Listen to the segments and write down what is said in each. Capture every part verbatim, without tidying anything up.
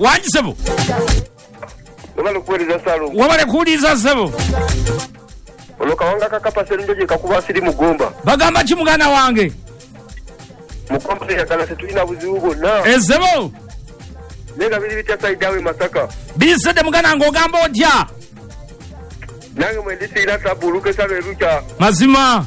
Wanji sebo. Wabale kuuliza salo. Wabale kuuliza sebo. Oloka wanga kakapa selindoje kakuba siri mugomba. Bagamba ki mugana wange? Mugomba ya kala setulina buzibugo na. Ezebo. Nega bili bitya saidawe Masaka. Bisede mugana ngogamba otya. Nange mwendisi ila sabuluke salo erucha. Mazima.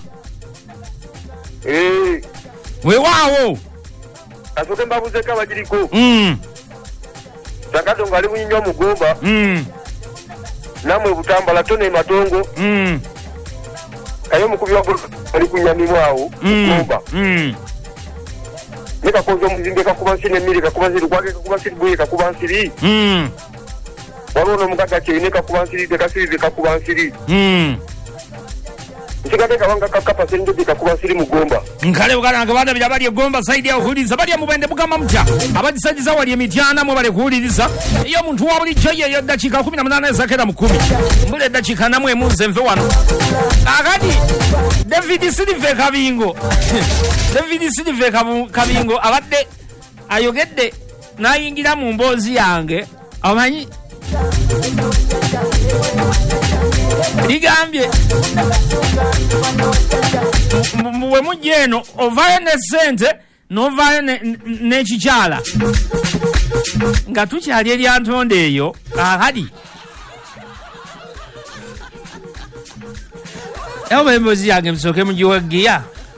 Eh. We wawo. Asoke mbabuze kaba jiriko. Mm. Sakato ngali munyinyo mugomba. Mm. Namwe butambala tone matongo. Mm. Kayo mukubya bulu ali kunyami mwawo mugomba. Mm. Nika kozo muzimbe kakuba sine miri kakuba siri kwake kakuba siri buye kakuba siri. Mm. Warono mukaka chene kakuba siri de kasiri kakuba siri. Mm. Nsikate kawanga kakapa sende de kakuba siri mugomba. Nkale bugana ngabada byabali egomba saidi ya kuhuliza bali mubende bugama mutya. Abadisajiza wali emityana mu bale kuhuliza. Iyo muntu wa buli cheye yo dakika kumi na munane zakera mu kumi. Mbule dakika namwe munze mve wano. Agadi David Silve Kabingo. David Silve Kabingo abadde ayogedde nayingira mu mbozi yange. Amanyi Ligambye mwe mujeno ovayo ne sente novayo ne chikyala nga tukyali eri antonde eyo ahadi ewo embozi yange msoke mugiwagia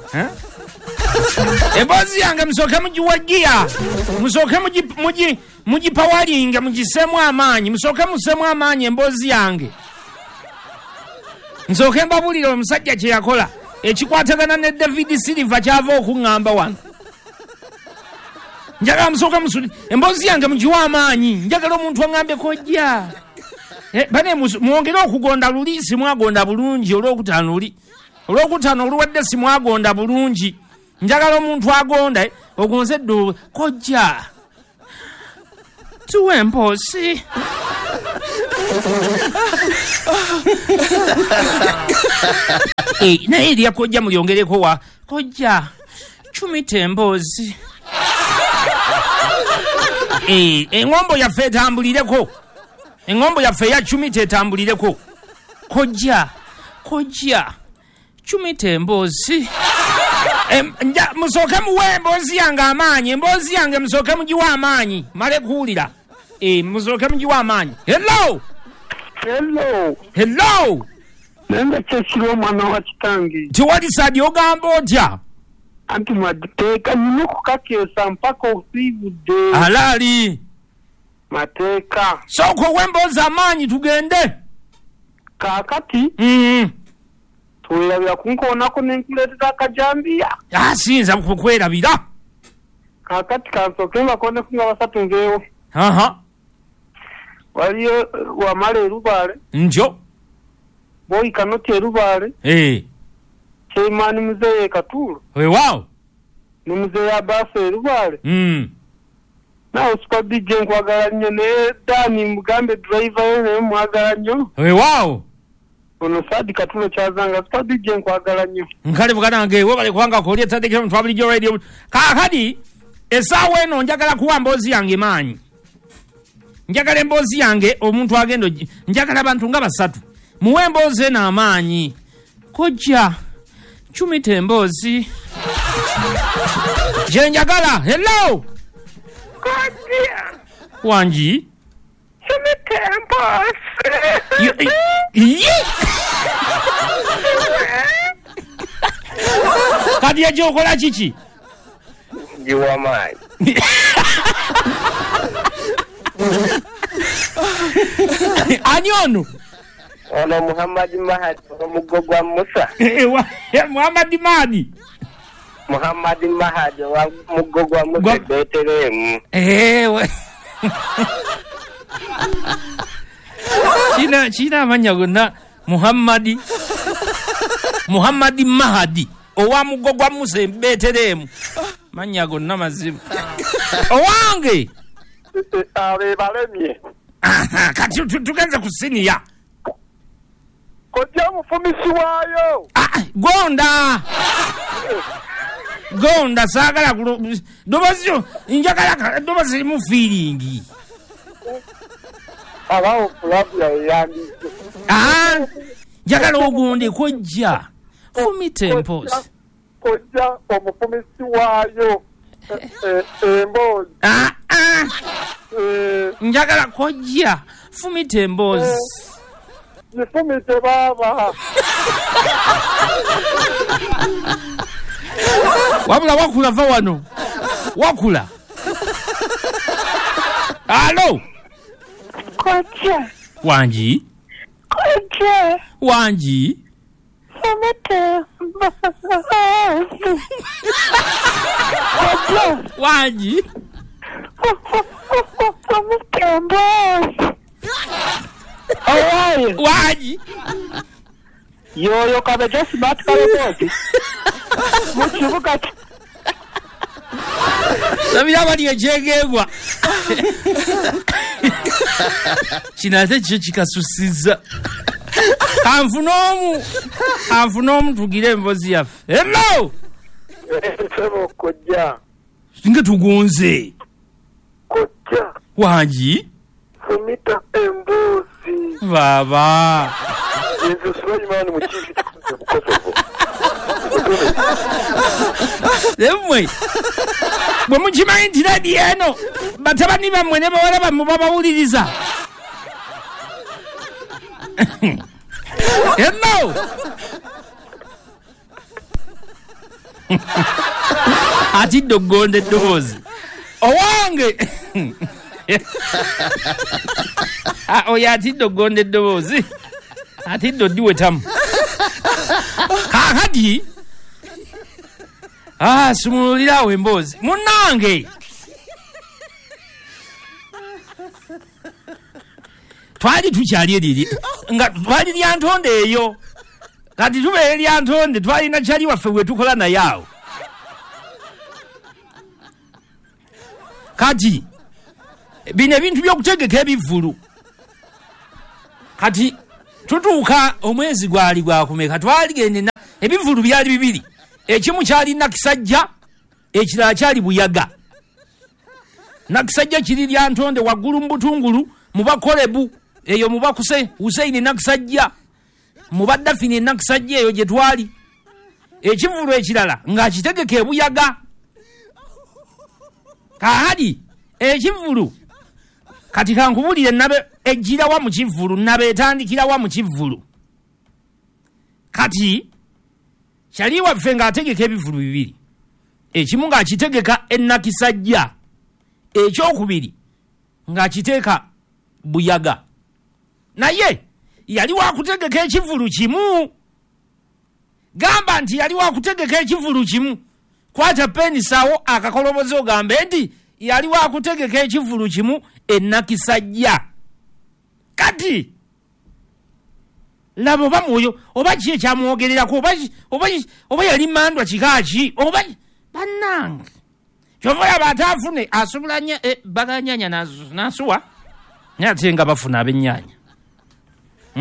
embozi yange msoke mugiwagia msoke mugi mugi mugipawalinga mugisemu amaanyi msoke musemu amaanyi embozi yange nsoke mbabulira omusajja kye yakola ekikwatagana ne David Silva kyava okuŋŋamba wano njagala musooka musuli emboozi yange mugiwa amaanyi njagala omuntu aŋŋambe kojja bane mwongere okugonda luli simwagonda bulungi olwokutaano luli olwokutaano oluwadde simwagonda bulungi njagala omuntu agonda ogonze ddo kojja tuwe mpoosi Eh, naye eri yakojja mulyongereko wa kojja chumite emboozi. Eh, engombo yaffe etambulireko. Engombo yaffe ya chumite etambulireko. Kojja, kojja chumite emboozi. Em nja musoke muwe emboozi yange amaanyi, emboozi yange musoke mugiwa amaanyi. Male kuwulira. Eh, musoke mugiwa amaanyi. Hello. Hello. Hello. Nanga chesiro mwana wa kitangi. Tiwali sadi ogamba otya? Anti mateka nino kukakesa mpaka usivude. Halali. Mateka. Soko wembozi amaanyi tugende. Kakati. Mm. Tuyabya kunkonako nenkuletera akajambia. Ah, sinza kukwerabira. Kakati kansoke bakone kunga basatu ngewo. Aha. Waliyo wamale erubale. Njo. Boy kanoti erubale. Eh. Chairman mzee Katulu. We wow. Ni mzee Abasa erubale. Mm. Na usipa D J nkwagala nnyo ne Dani Mugambe driver yene mwagala nnyo. We wow. Ono Sadi Katulu chazanga usipa D J nkwagala nnyo. Nkale bugana nge we bale kwanga ko lye tadde kyo twabili jo radio. Kakadi esawe eno njagala kuwa mbozi yange maanyi. Njagala embozi yange omuntu agendo njagala abantu nga basatu. Muwe mbozi na amaanyi. Kojja chumite embozi. Je njagala. Hello. Kojja. Wanji. Chumite embozi. Yi. Kadi ya jokola chichi. Jiwa mai. Anyonu. Ono Muhammad Mahdi mugogwa Musa. Muhammad Mahdi. Muhammad Mahdi wa mugogwa Musa Betelem. Ewe. China China manyagona Muhammad Muhammad Mahdi owa mugogwa Musa Betelem. Manyagona mazimu. Owange. Abe balemye. Aha, kati tugenze kusiniya. Kojja mufumisi wayo. Ah, gonda. Gonda sagala kulo. Dobazi njagala dobazi mu feeling. abawo Flavia yandise. Ah, njagala ogundi kojja. Fumita emboozi. Kojja omufumisi waayo. Emboozi. Ah, ah. Njagala kojja. Fumita emboozi. Nifumite baba. Wabula wakula va wano. Wakula. Alo. Kojja. Wanji. Kojja. Wanji. Fumite emboozi. Kojja. Wanji. Fumite emboozi. Owaye. Wanji. Yoyo kabeja smart kaloboti. Mukibuga. Sabira bali ejegebwa. Kinate kyo kikasusiza. Kanfunomu. Kanfunomu tugire embozi yaffe. Hello. Sebo kojja. Singa tugunze. Kojja. Wanji. Fumita emboozi. Baba. Yesu Sulaiman mukifi kukosovo. Lemwe. Bwe mukimanyi nti radiyo eno batabani bammwe ne bawala bammwe babawuliriza. Hello. Ati dogonde dozi. Owange. Ah, oya ati dogonde dozi. Ati dodiwe tamu. Kakati. Ah, sumulirawo emboozi. Munnange. Twali tukyali eriri. Nga twali lya ntonde eyo. Kati tubeere lya ntonde twalina kyali waffe we tukola naye awo. Kati bino ebintu by'okutegeka ebivvulu. Kati tutuuka omwezi gwali gwakumeka twaligende ebivvulu byali bibiri. Ekimu kyali Nakisajja, ekirala kyali Buyaga. Nakisajja kiri lya ntonde waggulu mu Butungulu mu Bakolebu eyo mu Bakuse Hussein Nakisajja mu Baddafini Nakisajja eyo gye twali. Ekivvulu ekirala ng'akitegeka e Buyaga. Kaali ekivvulu kati kankubulire nabe ejjira wa mu kivvulu nabe etandikira wa mu kivvulu. Kati kyali waffe ng'ategeka ebivvulu bibiri. Ekimu ng'akitegeka e Nakisajja, ekyokubiri ng'akiteeka Buyaga. Naye yali wakutegeka ekivvulu kimu. Gamba nti yali wakutegeka ekivvulu kimu. Kwata peni sawo akakolobozi ogambe nti yali wakutegeka ekivvulu kimu e Nakisajja. Kati labo oba mwoyo oba ki ekyamwogererako oba oba oba yali mandwa kikaaki oba bannange kyova yaba ataafune asubula nya e, baganyanya nasuwa naye ate nga bafuna ab'ennyanya. Hmm?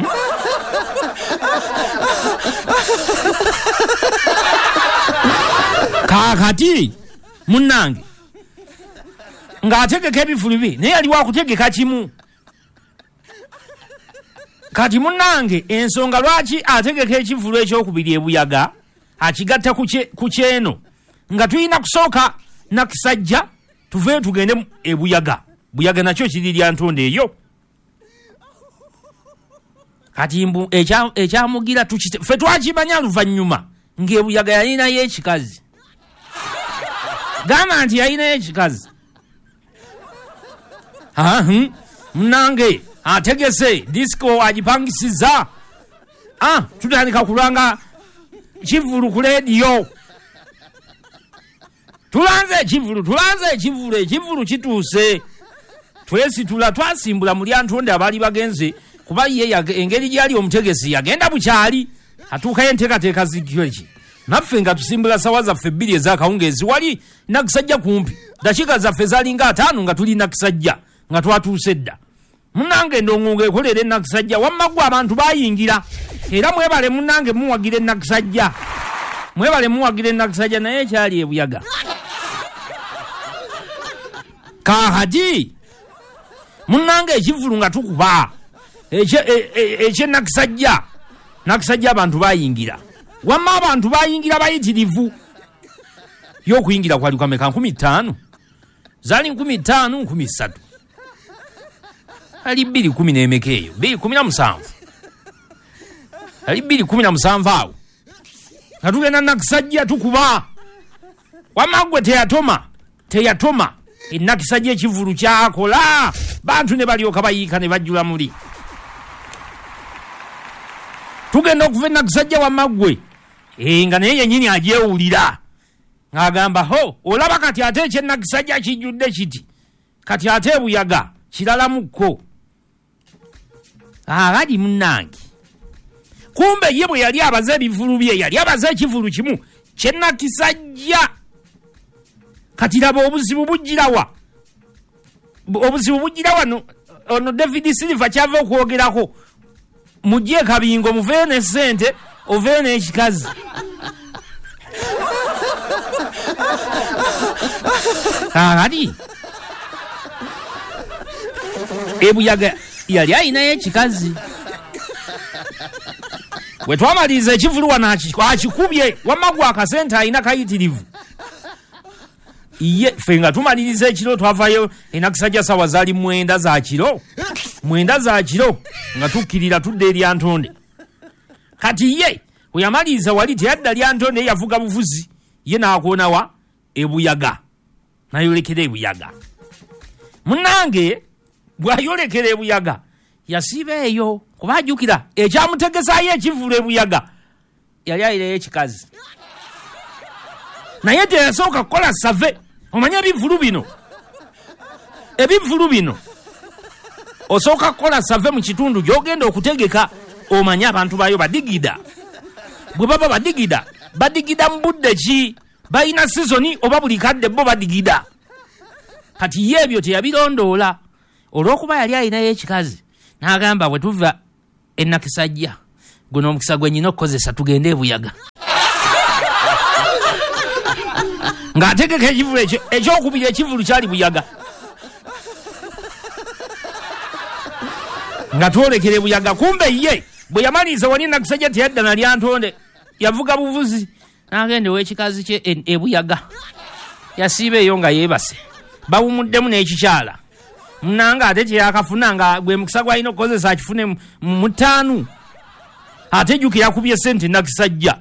Kaakati munnange ng'ategeka ebivvulu bibiri naye yali wakutegeka kimu. Kati munnange ensonga lwaki ategeka ekivvulu ekyokubiri e Buyaga akigatta ku kyeno nga tulina kusooka Nakisajja tuveeyo tugende e Buyaga. Buyaga nakyo kiri lya ntonde eyo. Kati mbu ekyamugira tukite ffe twakimanya luvannyuma ng'e Buyaga yalinayo ekikazi. Gamba nti yalinayo ekikazi. Ah, hmm. Munnange ategese disco agipangisiza. Ah, tutandika kulanga kivvulu ku leediyo. Tulanze ekivvulu, tulanze ekivvulu, ekivvulu kituuse. Twesitula twasimbula mu lya ntonde abaali bagenze kuba ye engeri gyali omutegesi yagenda bukyali atuukayo enteekateeka zikyoki. Naffe nga tusimbula sawa zaffe bbiri ez'akawungeezi wali Nakisajja kumpi. Dakiika zaffe zalinga ataano nga tuli Nakisajja nga twatuuse dda. Munnange ndongo ekolera Nakisajja wamma gwe abantu bayingira. Era mwebale munnange muwagira Nakisajja. Mwebale muwagira Nakisajja naye ekyali e Buyaga. Kaakati Munnange ekivulu nga tukuba ekye nakisajja nakisajja abantu bayingira wamma abantu bayingira bayitirivu y'okuyingira kwali kameka nkumi ttaano zali nkumi ttaano nkumi ssatu ali bbiri kumi n'emeka eyo bbiri kumi na musanvu ali bbiri kumi na musanvu awo nga tugenda nakisajja tukuba wamma gwe teyatoma teyatoma enakisajja ekivulu kyakola bantu ne balyoka bayiika ne bajjula muli tugenda okuva enakisajja wamma gwe nga naye yennyini agyewulira ng'agamba ho olaba kati ate ekyenakisajja kijjudde kiti kati ate ebuyaga kiralamukko agali munnange kumbe ye bwe yali abaze ebivulu bye yali abaze ekivulu kimu kyenakisajja kati laba obuzibu bujjirawa obuzibu bujjirawa no, ono David Silver kyava okwogerako mujje kabingo muveyo ne ssente oveyo n'ekikazi kakati ebuyaga yali ayinayo ekikazi bwe twamaliriza ekivulu wano akikubye wamma gwe akasente ayina kayitirivu iye ffe nga tumaliriza ekiro twavayo enakisajja sawa zaali mwenda za kiro mwenda za kiro nga tukkirira tudde erya ntonde kati ye bwe yamaliriza wali teyadda lya ntonde yavuga buvuzi ye n'akoonawa ebuyaga nayolekera ebuyaga munnange bw'ayolekera ebuyaga yasiiba eyo kuba ajjukira ekyamutegesaayo ekivulu ebuyaga yali ayirayo ekikazi naye teyasooka kukola save omanya ebivulu bino ebivulu bino osooka kukola save mu kitundu gy'ogenda okutegeka omanye abantu bayo badigida bwe baba badigida badigida mu budde ki balina sizoni oba buli kadde bo badigida kati ye ebyo teyabirondoola olw'okuba yali alinayo ekikazi n'agamba bwe tuva enakisajja guno omukisa gwe nnyina okukozesa tugende ebuyaga ng'ategeka ekivulu ekyo ekyokubiri ekivulu kyali buyaga nga twolekera ebuyaga kumbe ye bwe yamaliriza wali nakisajja teyadda na lya ntonde yavuga buvuzi n'agenda ow'ekikazi kye ebuyaga yasiiba eyo nga yeebase bawumuddemu n'ekikyala munanga ate kyeyakafuna nga gwe mukisa gwalina okukozesa akifune mu ttaanu ate jjuka yakubye sente nakisajja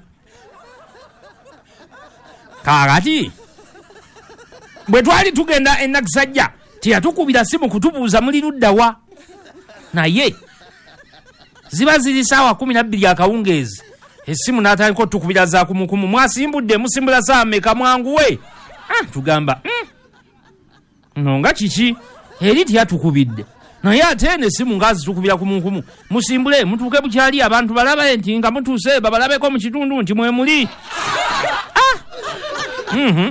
kaakati bwe twali tugenda enakisajja teyatukubira simu kutubuuza muli luddawa naye ziba ziri saawa kumi nabbiri akawungeezi essimu n'atandika otukubira za kumukumu mwasimbudde musimbula saa mmeka mwanguwe ah, tugamba mm. no nga kiki eri teyatukubidde naye ate eno essimu ngaazitukubira kumukumu musimbule mutuuke bukyali abantu balabe nti nga mutuuse babalabeko mu kitundu nti mwe muli ah. mm-hmm.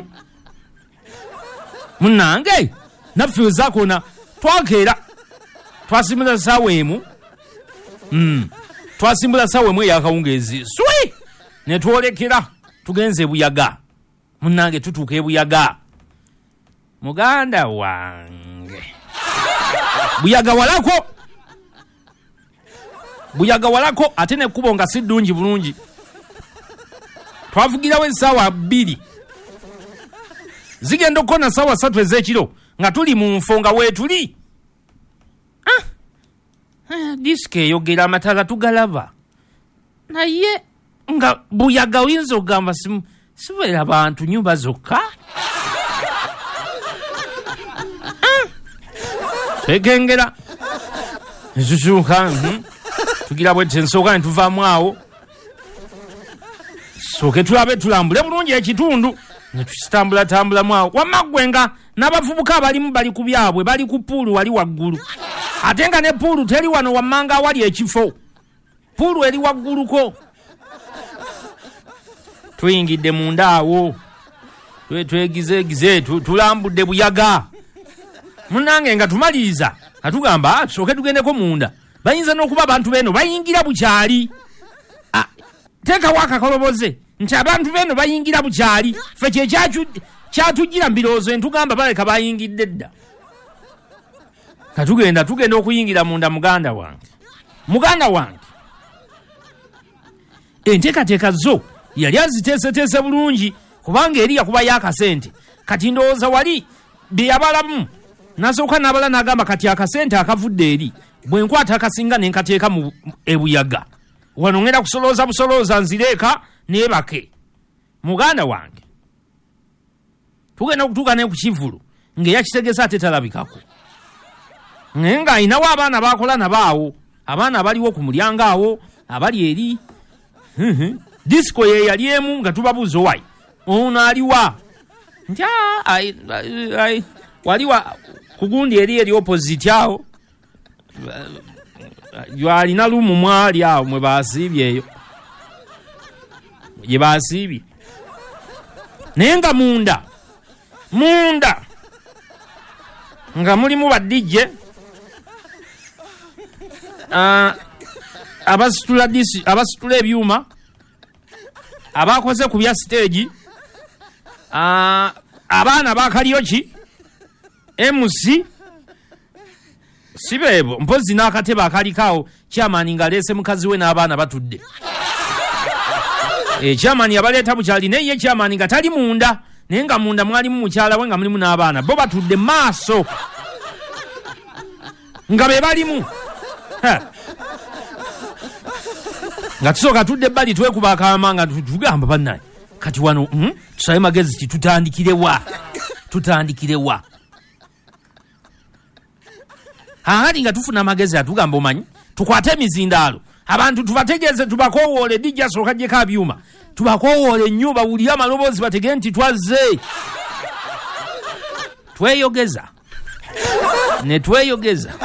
munnange naffe wezakona twakeera twasimbula saawa emu mm. twasimbula saawa emu eyakawungeezi swi ne twolekera tugenze ebuyaga munnange tutuuka ebuyaga muganda wange buyaga walako buyaga walako ate nekkubo nga si ddungi bulungi twavugirawo essaawa bbiri zigenda okukona saawa ssatu ez'ekiro nga tuli mu nfo nga weetuli ah. ah, disika eyogera amatala tugalaba naye nga buyaga oyinza okugamba sibeera bantu nyumba zokka ah. twegengera netutuuka mm-hmm. tugira bwete nsooka ne tuvaamu awo sooke tulabe tulambule bulungi ekitundu ne tukitambula-tambulamu awo wamma ggwe nga n'abavubuka abalimu bali ku byabwe bali ku puulu wali waggulu ate nga ne puulu teri wano wammanga awali ekifo puulu eri wagguluko tuyingidde munda awo twegizeegize tulambudde buyaga munnange nga tumaliriza nga tugamba tusooke tugendeko munda bayinza n'okuba abantu beno bayingira bukyali ah, teekawo akakoloboze nti abantu beno bayingira bukyali ffe kye kyatujjira mbirowoozo entugamba baleka bayingidde dda katugenda tugenda okuyingira munda muganda wange muganda wange enteekateeka zo yali aziteeseteese bulungi kubanga eri yakuba y'akasente kati ndowooza wali bye yabalamu nasooka n'abala n'agamba kati akasente akavudde eri bwe nkwata akasinga ne nkateeka mu ebuyaga wano ngenda kusolooza busolooza nzireeka neebake muganda wange tugenda okutuuka ne ku kivulu ng'eyakitegesa ate talabikako naye ng'ayinawo abaana baakola nabaawo abaana abaliwo ku mulyango awo abali eri disiko ye yali emu nga tubabuuza owayi ono aliwa nti waliwa kugundi eri eri opposite awo alina lumu mwali awo mwe baasiibye eyo gye baasiibye naye nga munda munda nga mulimu badijje uh, abasitula disi abasitula ebyuma abakoze ku bya stage uh, abaana bakalyoki M C sibeebo mpozi n'akatebe akalikaawo chairman ngaleese mukazi we n'abaana batudde e chairman yabaleeta bukyali naye ye chairman nga tali munda naye nga munda mwalimu mukyala we nga mulimu n'abaana bo batudde maaso nga be balimu nga tusooka tudde ebbali twekuba akaama nga tugamba bannaye kati wano mm? tusabe magezi ti tutandikirewa tutandikirewa ahali nga tufuna amagezi atugamba omanyi tukwate emizindaalo abantu tubategeeze tubakowoole dijja sooka gyeko abyuma tubakowoole nnyo bawulire amaloboozi bategee nti twazze tweyogeza ne tweyogeza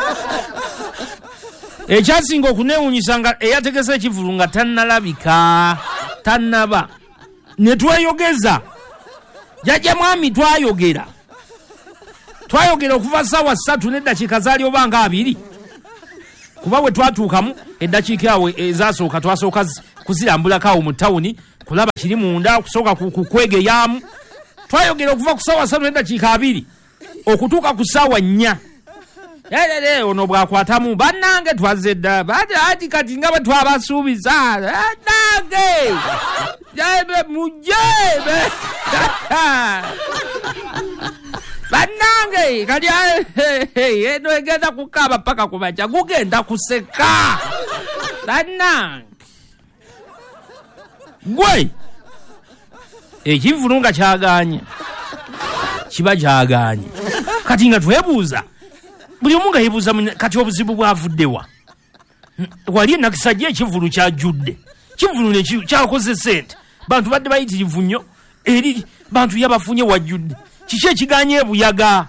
ekyasinga okuneewuunyisa nga eyategese ekivulu nga tannalabika tannaba ne tweyogeza jajja mwami twayogera twayogera okuva ssaawa ssatu n'eddakiika zaali oba nga abiri kuba bwe twatuukamu eddakiika awo ezasooka twasooka kuzirambulako awo mu tawuni kulaba kiri munda okusooka kukwegeyamu twayogera okuva ku ssaawa ssatu n'eddakiika abiri okutuuka ku ssaawa nnya erere ono bwakwatamu bannange twazze dda ati kati nga bwe twabasuubiza nange jebe mujebe bannange kati eno egenda kukaaba paka kubaca gugenda kuseka bannange gwe ekivulu nga kyaganye kiba kyaganye kati nga twebuuza buli omu nga yebuuza kati obuzibu bwavuddewa wali enakisajja ekivulu kyajjudde kivulu kyakoze sente bantu badde bayitirivu nnyo eri bantu yabafunye wajjudde kiki ekiganye ebuyaga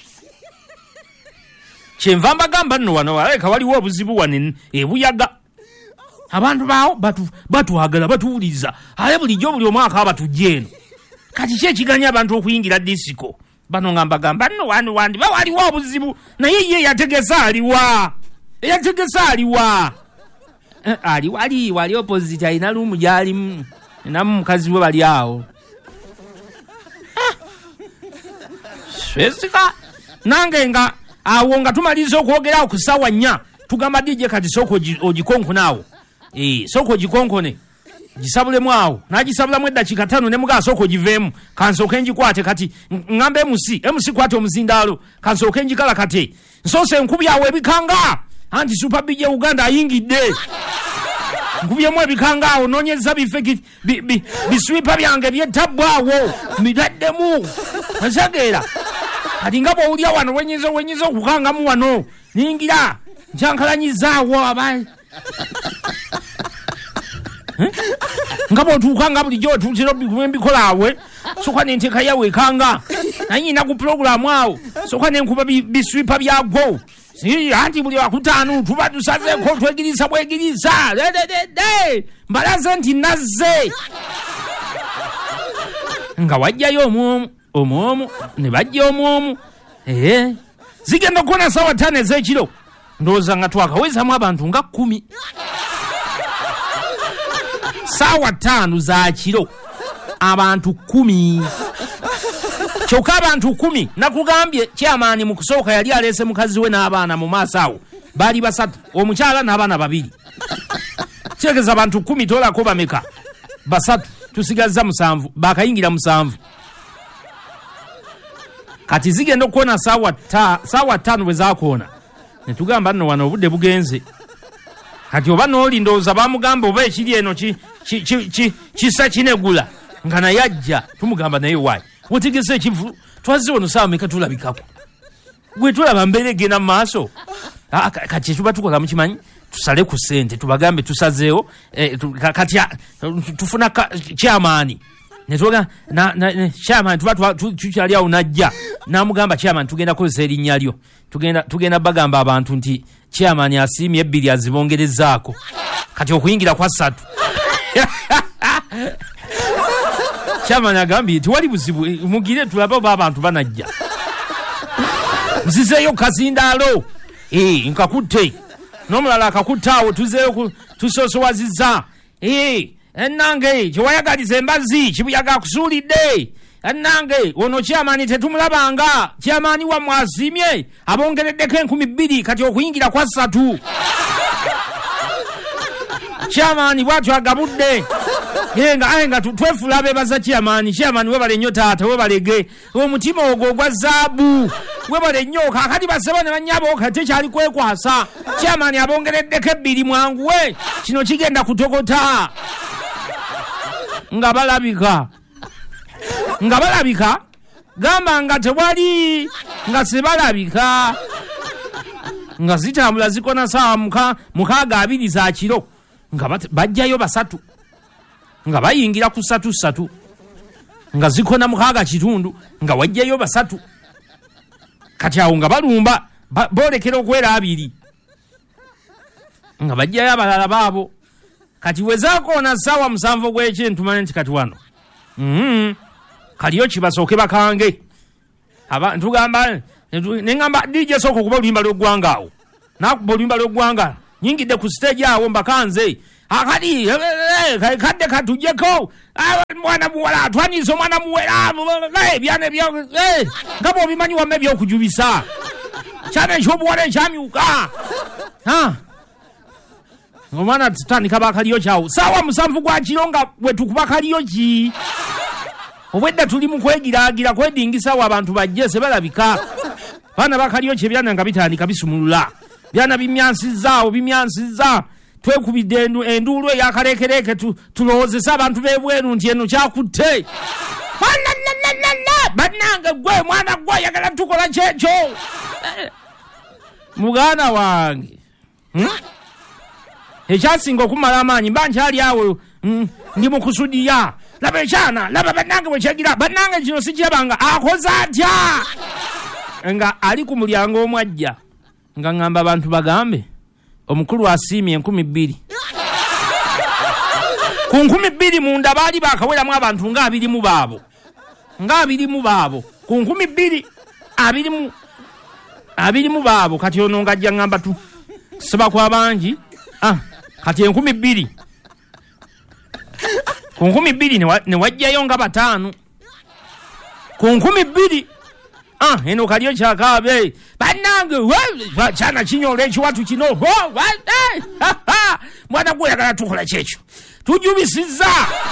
kyenva mbagamba nno wano aleka waliwo obuzibu wano ebuyaga abantu baawo batwagala batuwuliza aye bulijjo buli omwaka abatujja eno kati ki ekiganye abantu okuyingira disiko bano nga mbagamba nno wano wandi bawaliwo obuzibu naye ye yategesa aliwa eyategesa aliwa ali wali wali opposite alina lumu gyalimu namu mukazi we bali awo swesika nange nga awo nga tumaliza okwogerawo ku ssaawa nnya tugamba dijje kati sooka ogikonkone ee sooka ogikonkone gisabulemu awo nagisabulamu eddakiika ttaano ne mugaa sooka ogiveemu kansooke ngikwate kati ngamba emusi emusi kwate omuzindaalo kansooke njikala kati nsoose enkubi awo ebikanga anti super big Uganda ayingidde nkubyemu ebikanga awo noonyeza bife biswipa byange byettabwa awo mitaddemu asageera kati nga bw'owulya wano wenyiza wenyiza okukangamu wano ningira nkyankalanyizaawo aba nga bw'otuuka nga bulijjo otuutira embikolaabwe soka nenteeka yawe ekanga naye nyina ku pulogulaamu awo soka nenkuba biswipa byagwo anti buli wakutaano tuba tusazeeko twegiriisa bwegiriisa dededede mbalaze nti nazze nga wajjayo omwomu omwomu ne bajja omwomu ee zigenda okukoona ssaawa ttaano ez'ekiro ndowooza nga twakawezamu abantu nga kkumi ssaawa ttaano za kiro abantu kkumi kyokka abantu kumi nakugambye chairman mu kusooka yali alese mukazi we n'abaana mu maaso awo bali basatu omukyala n'abaana babiri kyegeza abantu kumi tolako bameka basatu tusigazza musanvu bakayingira musanvu kati zigenda okuona sawa ta sawa tano bwe zakoona ne tugamba nno wano obudde bugenze kati oba n'oli ndowooza bamugamba oba ekiri eno ki ki ki kisa kinegula nga naye ajja tumugamba naye waayi wotegese ekivu twazze wano saawa meka tulabikako gwe tulaba mbeera egenda mu maaso kati tuba tukola mukimanyi tusale ku ssente tubagambe tusazeewo kati tufuna chairman netwoga chairman tuba tukyali awo najja n'amugamba chairman tugenda kozesa erinnya lyo tugenda tugenda bagamba abantu nti chairman asiimye ebbiri azibongerezaako kati okuyingira kwa ssatu chairman agambye tiwali buzibu mugire tulabe oba abantu banajja nzizeeyo kazindaalo eh nkakutte n'omulala akakuttaawo tuzeeyo tusoosowazizza eh ennange kyewayagaliza embazi kibuyaga akusuulidde ennange ono chairman tetumulabanga chairman wammwe asiimye abongereddeko enkumi bbiri kati okuyingira kwa ssatu chairman bwatyo agabudde yenga ayenga twefula bebaza chairman chairman webale nnyo taata webalege omutima ogwo ogwa zaabu webale nnyo kakati baseba ne bannyabo kati kyali kwekwasa chairman abongereddeko ebbiri mwanguwe kino kigenda kutokota nga balabika nga balabika gamba nga tewali nga sebalabika nga zitambula zikona saawa muka mukaaga abiri za kiro nga bajjayo basatu nga bayingira ku ssatu ssatu nga zikona mukaaga kitundu nga wajjayo basatu kati awo nga balumba boolekera okwera abiri nga bajjayo abalala baabo kati wezakoona ssaawa musanvu gw'ekintu manye nti kati wano mm kaliyo kibasooke bakange aba ntugamba nengamba D J soko kuba oluyimba lw'eggwanga awo nakuba oluyimba lw'eggwanga nyingidde ku stage awo mbakanze akati kadde katujjeko mwana muwala atwaniza omwana muwera ebyana ebyo nga bw'obimanyi wamma ebyokujubisa kyana ekyobuwala ekyamyuka omwana tutandika bakaliyo kyawo saawa musanvu gwa kiro nga bwe tukuba kaliyo ki obwedda tuli mu kwegiraagira kwedingisawo abantu bajje sebalabika baana bakaliyo kye byana nga bitandika bisumulula byana bimyansizaawo bimyansizza twekubidde enduulu eyakaleekereeke tulowoozesa abantu b'ebweru nti eno kyakutte bannange gwe mwana gwe ayagala tukola kyekyo muganda wange ekyasinga okumala amaanyi mba nkyali awo ndi mu kusudiya laba ekyana laba bannange bwe kyegira bannange kino sikirabanga akoze atya nga ali ku mulyango omwajja nga ŋŋamba abantu bagambe omukulu asiimye enkumi bbiri ku nkumi bbiri munda baali bakaweramu abantu nga abiri mu baabo nga abiri mu baabo ku nkumi bbiri abiri mu abiri mu baabo kati ono ngajja ŋŋamba tu seba kwa bangi ah kati enkumi bbiri ku nkumi bbiri ne wajjayo nga bataano ku nkumi bbiri ah eno kaliyo kyakaabe bannange kyana kinyola ekiwatu kino mwana gwe oyagala tukola kyekyo tujubisizza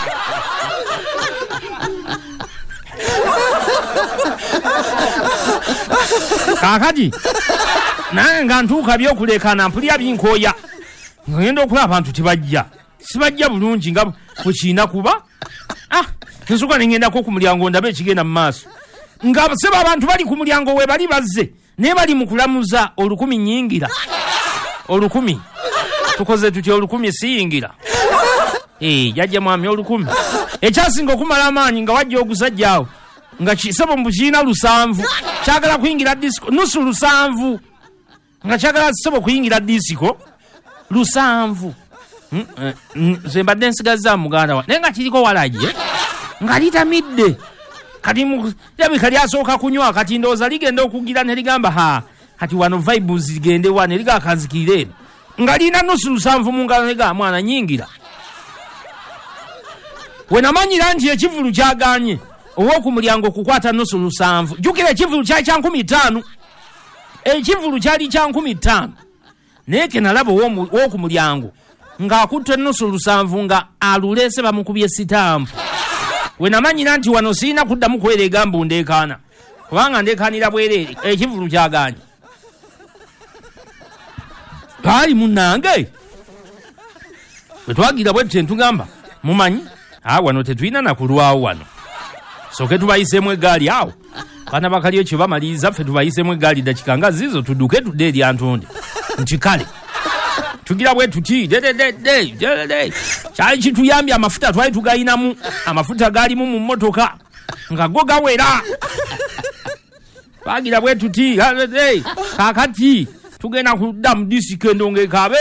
kaakati naye nga ntuuka byokulekana mpulya binkooya ngenda okulaba abantu tebajja sibajja bulungi nga bwekiina kuba ah nsuka nengendako ku mulyango ndabe ekigenda mu maaso nga seba abantu bali ku mulyango we bali bazze naye bali mu kulamuza olukumi nyingira olukumi tukoze tutya olukumi siyingira eh jajja mwami olukumi ekyasinga okumala amaanyi nga wajja ogusajjaawo nga kisebo mbukiina lusanvu kyagala kuyingira disco nusu lusanvu nga kyagala sebo kuyingira disco lusanvu zembadde nsigazza muganda wa naye nga kiriko walaje nga litamidde kati yabika lyasooka kunywa kati ndowooza ligenda okugira ne ligamba ha kati wano vibes zigende wa ne ligakazikire eno nga lina nusu lusanvu mu ngalo nega mwana nyingira we namanyira nti ekivulu kyaganye owoku mulyango kukwata nusu lusanvu jukira ekivulu kyali kya nkumi ttaano ekivulu kyali kya nkumi ttaano naye ke nalaba owoku mulyango ng'akutte nusu lusanvu nga alulese bamukubye sitampu we namanyira nti wano siina kuddamu kwerega mbu ndeekaana kubanga ndeekaanira bwereere ekivulu kyaganye kaali munnange bwe twagira bwe tutyo ntugamba mumanyi ah wano tetulina nakulwawo wano soke tubayiseemu eggaali awo baana bakaliyo kye bamaliriza ffe tubayiseemu eggaali dakika nga zizo tudduke tudde eri Antonde nti kale tugira bwe tuti dededede kyali kituyambye amafuta twali tugayinamu amafuta gaalimu mu mmotoka nga go gawera bagira bwe tuti kakati tugenda kudda mu disiki endongo ekaabe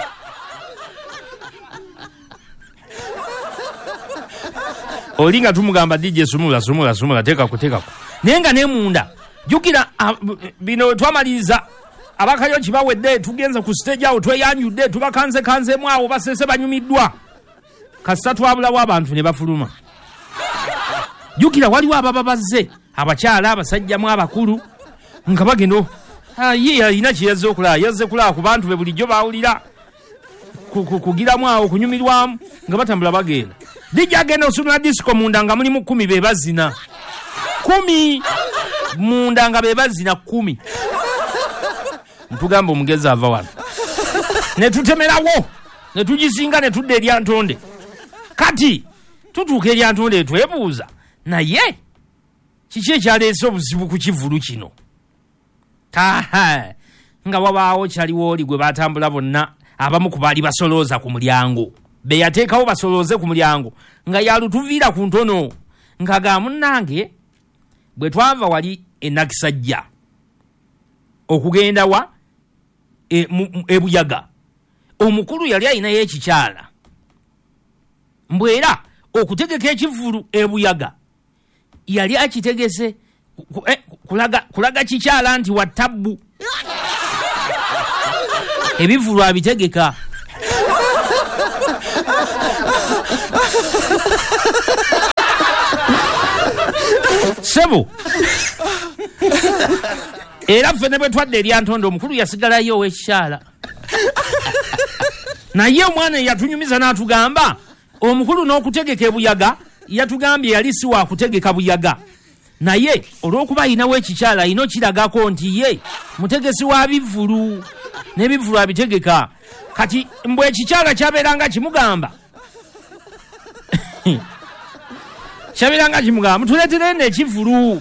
olinga tumugamba D J sumula sumula sumula teka kutekako naye nga ne munda jukira bino twamaliriza abakayo kibawedde tugenza ku stage awo tweyanjudde tubakanze kanzemu awo basese banyumiddwa kasita twabulawo abantu ne bafuluma jukira waliwo ababa bazze abakyala abasajjamu abakulu nga bagendo ye alina kiyazze okulaba yazze kulaba ku bantu be bulijjo bawulira kugiramu awo kunyumirwamu nga batambula bagenda dijja agenda osumula disco munda nga mulimu kumi be bazina kumi munda nga be bazina kumi ntugamba omugezi ava wano ne tutemerawo ne tugisinga ne tudda eri Antonde kati tutuuka eri Antonde twebuuza naye kiki ekyaleese obuzibu ku kivulu kino taha nga wabaawo kyaliwo oli gwe batambula bonna abamu ku baali basolooza ku mulyango be yateekawo basolooze ku mulyango nga yalutuviira ku ntono nga ga munnange bwe twava wali enakisajja okugenda wa e, ebuyaga omukulu yali ayinayo ekikyala mbwera okutegeka ekivulu ebuyaga yali akitegese eh, kulaga, kulaga kikyala nti watabbu ebivulu abitegeka sebo era ffe ne bwe twadde eri Antonde omukulu yasigalayo ow'ekikyala naye omwana yatunyumiza n'atugamba omukulu n'okutegeka ebuyaga yatugambye yali si wa kutegeka buyaga naye olw'okuba ayinawo ekikyala ayina okiragako nti ye mutegesi wa bivulu n'ebivulu abitegeka kati mbwe ekikyala kyabeeranga kimugamba kyabeeranga kimugamba mutuleetere n'ekivulu